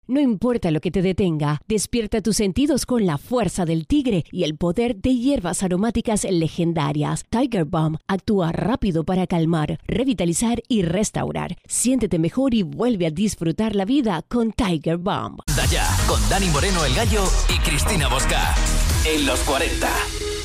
No importa lo que te detenga, despierta tus sentidos con la fuerza del tigre y el poder de hierbas aromáticas legendarias. Tiger Balm actúa rápido para calmar, revitalizar y restaurar. Siéntete mejor y vuelve a disfrutar la vida con Tiger Balm. Da ya, con Dani Moreno el Gallo y Cristina Bosca. En los 40.